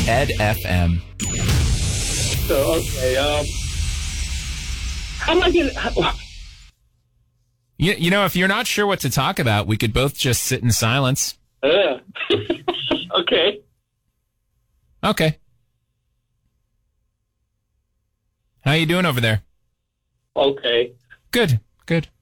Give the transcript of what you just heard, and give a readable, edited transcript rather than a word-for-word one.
Ed FM. So, okay, how am I going to... You know, if you're not sure what to talk about, we could both just sit in silence. Okay. Okay. How you doing over there? Okay. Good, good.